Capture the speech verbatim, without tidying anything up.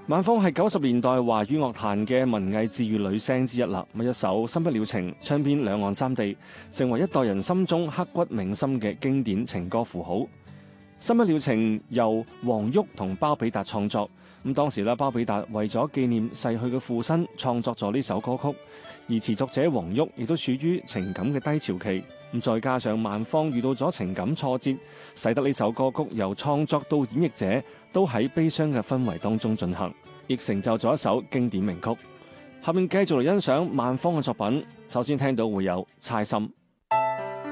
萬芳係九十年代華語樂壇嘅文藝治癒女聲之一啦。咁一首《心不了情》唱遍兩岸三地，成為一代人心中刻骨銘心嘅經典情歌符號。《心不了情》由黃郁同包比達創作。咁當時咧，包比達為咗紀念逝去嘅父親，創作咗呢首歌曲。而詞作者黃郁亦都處於情感嘅低潮期。咁再加上萬芳遇到咗情感挫折，使得呢首歌曲由創作到演繹者都喺悲傷嘅氛圍當中進行，亦成就咗一首經典名曲。下面繼續嚟欣賞萬芳嘅作品，首先聽到會有《猜心》。